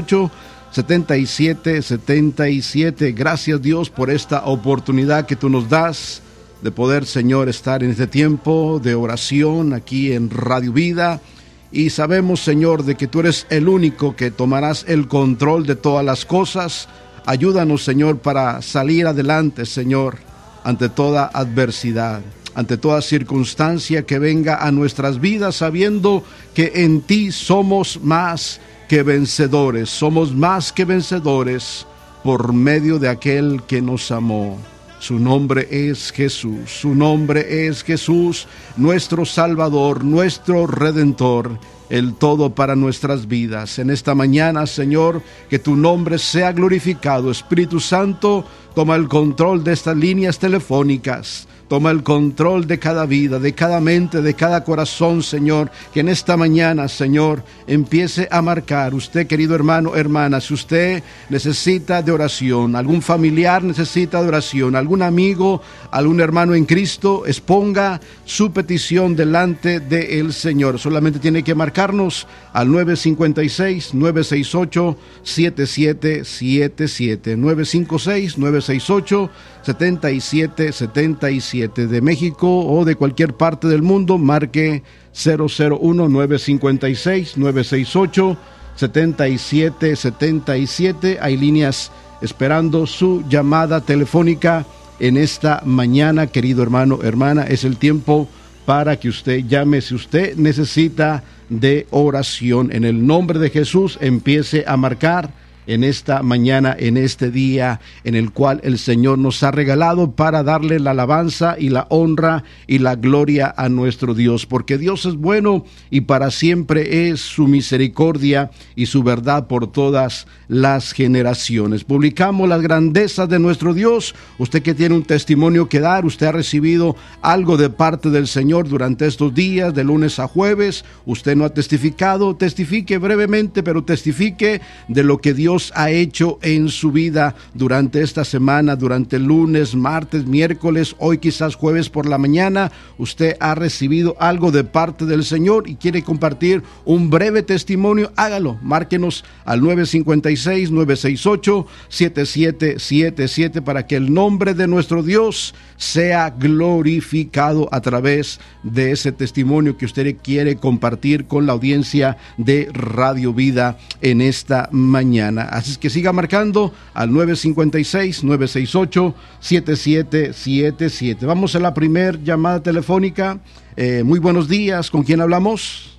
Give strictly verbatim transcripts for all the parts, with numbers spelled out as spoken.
ocho, setenta y siete setenta y siete. Gracias, Dios, por esta oportunidad que tú nos das de poder, Señor, estar en este tiempo de oración aquí en Radio Vida. Y sabemos, Señor, de que tú eres el único que tomarás el control de todas las cosas. Ayúdanos, Señor, para salir adelante, Señor, ante toda adversidad, ante toda circunstancia que venga a nuestras vidas, sabiendo que en ti somos más que vencedores, somos más que vencedores por medio de aquel que nos amó. Su nombre es Jesús, su nombre es Jesús, nuestro Salvador, nuestro Redentor, el todo para nuestras vidas. En esta mañana, Señor, que tu nombre sea glorificado. Espíritu Santo, toma el control de estas líneas telefónicas. Toma el control de cada vida, de cada mente, de cada corazón, Señor. Que en esta mañana, Señor, empiece a marcar. Usted, querido hermano, hermana, si usted necesita de oración, algún familiar necesita de oración, algún amigo, algún hermano en Cristo, exponga su petición delante del Señor. Solamente tiene que marcarnos al nueve cinco seis, nueve seis ocho, siete siete siete siete. nueve cinco seis, nueve seis ocho, siete siete siete siete. De México o de cualquier parte del mundo, marque cero cero uno, nueve cinco seis, nueve seis ocho, siete siete siete siete. Hay líneas esperando su llamada telefónica en esta mañana, querido hermano, hermana. Es el tiempo para que usted llame si usted necesita de oración. En el nombre de Jesús, empiece a marcar en esta mañana, en este día en el cual el Señor nos ha regalado para darle la alabanza y la honra y la gloria a nuestro Dios, porque Dios es bueno y para siempre es su misericordia y su verdad por todas las generaciones. Publicamos las grandezas de nuestro Dios. Usted que tiene un testimonio que dar, usted ha recibido algo de parte del Señor durante estos días, de lunes a jueves, usted no ha testificado, testifique brevemente, pero testifique de lo que Dios ha hecho en su vida durante esta semana, durante el lunes, martes, miércoles, hoy quizás jueves por la mañana. Usted ha recibido algo de parte del Señor y quiere compartir un breve testimonio, hágalo. Márquenos al nueve cinco seis, nueve seis ocho, siete siete siete siete para que el nombre de nuestro Dios sea glorificado a través de ese testimonio que usted quiere compartir con la audiencia de Radio Vida en esta mañana. Así es que siga marcando al nueve cinco seis, nueve seis ocho, siete siete siete siete. Vamos a la primer llamada telefónica. Eh, muy buenos días, ¿con quién hablamos?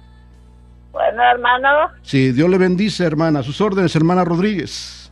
Bueno, hermano. Sí, Dios le bendice, hermana. A sus órdenes, hermana Rodríguez.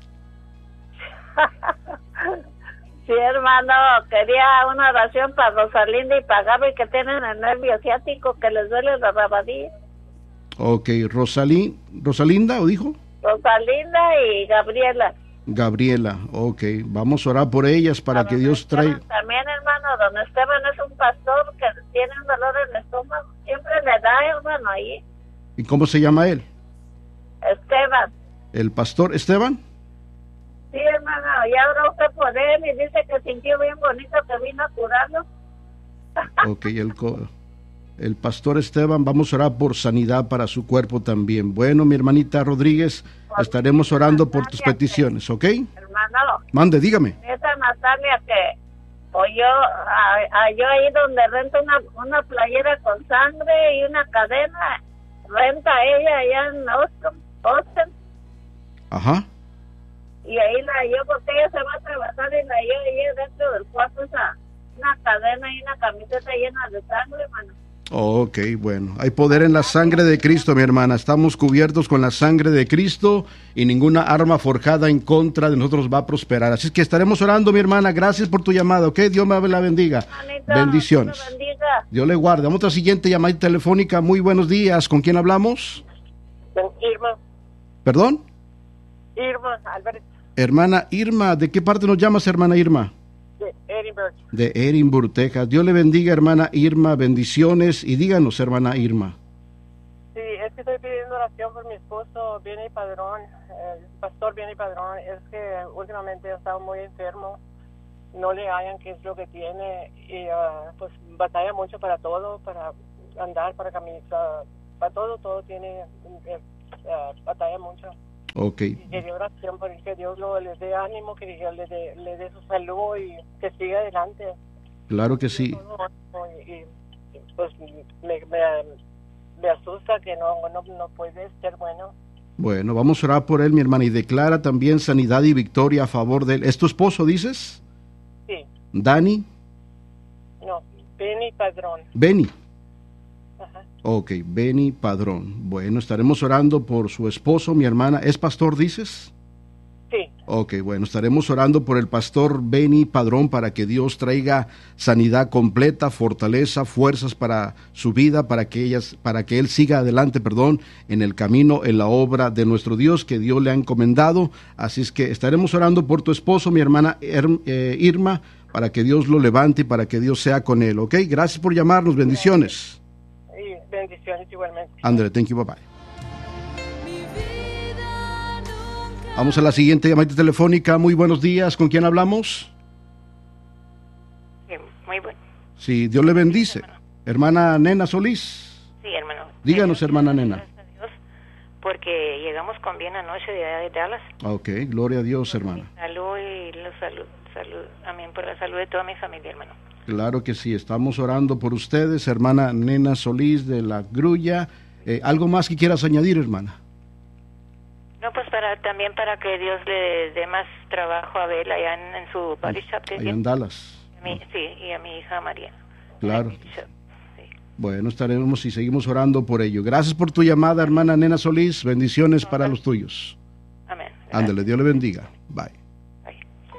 Sí, hermano, quería una oración para Rosalinda y para Gaby, que tienen el nervio ciático, que les duele la rabadilla. Ok, Rosalí, ¿Rosalinda o dijo? Rosalinda y Gabriela. Gabriela, ok, vamos a orar por ellas para Don que Dios traiga. También, hermano, don Esteban es un pastor que tiene un dolor en el estómago, siempre le da, hermano, ahí. ¿Y cómo se llama él? Esteban. ¿El pastor Esteban? Sí, hermano, ya oró usted por él y dice que sintió bien bonito que vino a curarlo. Ok, el, el pastor Esteban, vamos a orar por sanidad para su cuerpo también. Bueno, mi hermanita Rodríguez, por estaremos orando por tus peticiones, ¿ok? Hermano. Mande, dígame. Esa Natalia que oyó, a, a, yo ahí donde renta una, una playera con sangre y una cadena, renta ella allá en Austin, Austin. Ajá. Y ahí la halló porque ella se va a trabajar y la halló ahí dentro del cuarto esa, una cadena y una camiseta llena de sangre, hermano. Ok, bueno, hay poder en la sangre de Cristo, mi hermana. Estamos cubiertos con la sangre de Cristo y ninguna arma forjada en contra de nosotros va a prosperar. Así es que estaremos orando, mi hermana. Gracias por tu llamada, ¿ok? Dios me la bendiga. Manita, bendiciones. Dios bendiga. Dios le guarde. Vamos a la siguiente llamada telefónica. Muy buenos días. ¿Con quién hablamos? Con Irma. ¿Perdón? Irma, Alberto. Hermana Irma, ¿de qué parte nos llamas, hermana Irma? De Edinburgh. De Edinburgh, Texas. Dios le bendiga, hermana Irma, bendiciones. Y díganos, hermana Irma. Sí, es que estoy pidiendo oración por mi esposo, Viene Padrón, el pastor Viene Padrón. Es que últimamente ha estado muy enfermo, no le hallan qué es lo que tiene y uh, pues batalla mucho para todo, para andar, para caminar, para todo, todo tiene, uh, batalla mucho. Ok. Y quería oración por que Dios lo, les dé ánimo, que Dios le dé, le dé su salud y que siga adelante. Claro que sí. Y, y pues me, me, me asusta que no, no, no puede ser bueno. Bueno, vamos a orar por él, mi hermana, y declara también sanidad y victoria a favor de él. ¿Es tu esposo, dices? Sí. ¿Dani? No, Benny Padrón. Benny. Ajá. Ok, Benny Padrón. Bueno, estaremos orando por su esposo, mi hermana. ¿Es pastor, dices? Sí. Ok, bueno, estaremos orando por el pastor Benny Padrón para que Dios traiga sanidad completa, fortaleza, fuerzas para su vida, para que ellas, para que él siga adelante, perdón, en el camino, en la obra de nuestro Dios que Dios le ha encomendado. Así es que estaremos orando por tu esposo, mi hermana eh, Irma, para que Dios lo levante y para que Dios sea con él, ¿ok? Gracias por llamarnos, bendiciones. Y bendiciones igualmente. André, thank you, bye bye. Vamos a la siguiente llamada telefónica. Muy buenos días. ¿Con quién hablamos? Sí, muy bueno. Sí, Dios le bendice. Sí, hermana Nena Solís. Sí, hermano. Díganos, Dios, hermana Nena. Gracias a Dios, porque llegamos con bien anoche de, de Dallas. Ok, gloria a Dios, hermana. Salud y la salud, salud. Amén por la salud de toda mi familia, hermano. Claro que sí, estamos orando por ustedes, hermana Nena Solís de la Grulla. Eh, ¿Algo más que quieras añadir, hermana? No, pues para también para que Dios le dé más trabajo a Abel allá en, en su body shop. Allá en Dallas. A mí, sí, y a mi hija María. Claro. Sí. Bueno, estaremos y seguimos orando por ello. Gracias por tu llamada, hermana Nena Solís. Bendiciones para los tuyos. Amén. Ándale, Dios le bendiga. Bye.